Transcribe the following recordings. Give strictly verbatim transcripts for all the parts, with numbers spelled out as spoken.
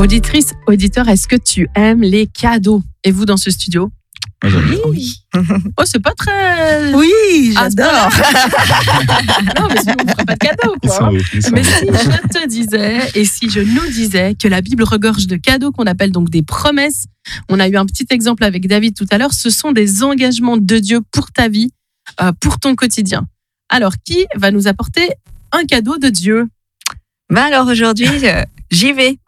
Auditrice, auditeur, est-ce que tu aimes les cadeaux? Et vous dans ce studio? Oui. Oh, c'est pas très... Oui, Ah, c'est j'adore. pas non, mais sinon on ne ferait pas de cadeaux, Ils quoi. sont ouf, ils sont Mais ouf. si je te disais, et si je nous disais que la Bible regorge de cadeaux qu'on appelle donc des promesses, on a eu un petit exemple avec David tout à l'heure, ce sont des engagements de Dieu pour ta vie, euh, pour ton quotidien. Alors, qui va nous apporter un cadeau de Dieu? Ben alors aujourd'hui, euh, j'y vais.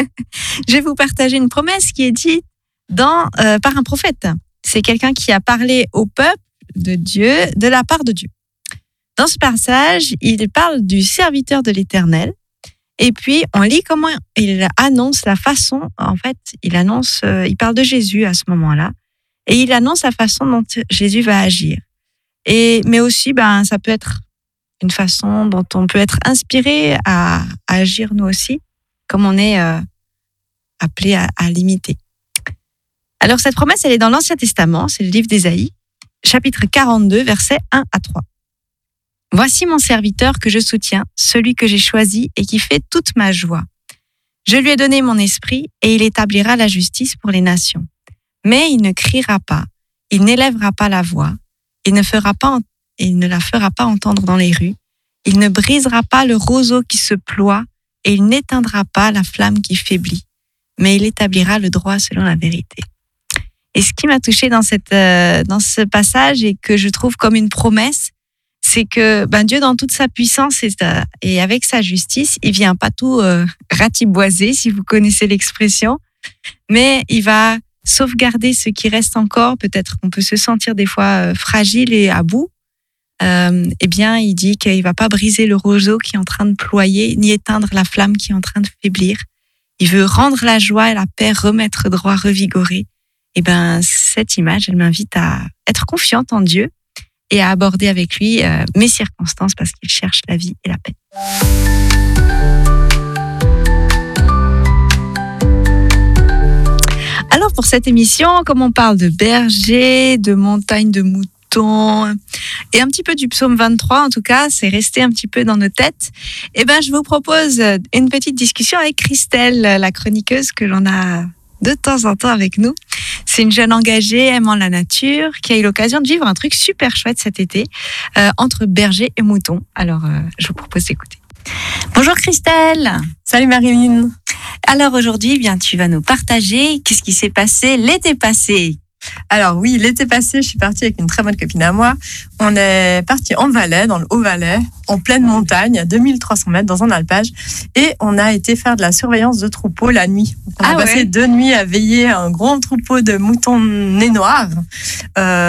Je vais vous partager une promesse qui est dite dans, euh, par un prophète. C'est quelqu'un qui a parlé au peuple de Dieu, de la part de Dieu. Dans ce passage, il parle du serviteur de l'Éternel. Et puis, on lit comment il annonce la façon, en fait, il annonce, euh, il parle de Jésus à ce moment-là. Et il annonce la façon dont Jésus va agir. Et, mais aussi, ben, ça peut être une façon dont on peut être inspiré à, à agir nous aussi, comme on est euh, appelé à, à l'imiter. Alors, cette promesse, elle est dans l'Ancien Testament, c'est le livre d'Ésaïe, chapitre quarante-deux, versets un à trois. « Voici mon serviteur que je soutiens, celui que j'ai choisi et qui fait toute ma joie. Je lui ai donné mon esprit et il établira la justice pour les nations. Mais il ne criera pas, il n'élèvera pas la voix, il ne fera pas, il ne la fera pas entendre dans les rues, il ne brisera pas le roseau qui se ploie et il n'éteindra pas la flamme qui faiblit, mais il établira le droit selon la vérité. » Et ce qui m'a touchée dans, cette, euh, dans ce passage et que je trouve comme une promesse, c'est que ben, Dieu, dans toute sa puissance et, euh, et avec sa justice, il vient pas tout euh, ratiboiser, si vous connaissez l'expression, mais il va sauvegarder ce qui reste encore. Peut-être qu'on peut se sentir des fois euh, fragile et à bout. Euh, eh bien, il dit qu'il va pas briser le roseau qui est en train de ployer, ni éteindre la flamme qui est en train de faiblir. Il veut rendre la joie et la paix, remettre droit, revigorer. Et ben, cette image, elle m'invite à être confiante en Dieu et à aborder avec lui euh, mes circonstances parce qu'il cherche la vie et la paix. Alors, pour cette émission, comme on parle de berger, de montagne, de moutons et un petit peu du psaume vingt-trois, en tout cas, c'est resté un petit peu dans nos têtes. Et ben, je vous propose une petite discussion avec Christelle, la chroniqueuse que l'on a de temps en temps avec nous. C'est une jeune engagée aimant la nature qui a eu l'occasion de vivre un truc super chouette cet été euh, entre bergers et moutons. Alors, euh, je vous propose d'écouter. Bonjour Christelle. Salut Marilyn. Alors aujourd'hui, eh bien, tu vas nous partager qu'est-ce qui s'est passé l'été passé. Alors oui, l'été passé, je suis partie avec une très bonne copine à moi. On est parti en Valais, dans le Haut-Valais, en pleine montagne, à deux mille trois cents mètres dans un alpage. Et on a été faire de la surveillance de troupeaux la nuit. On Ah a passé ouais. deux nuits à veiller un grand troupeau de moutons nez noirs. Euh,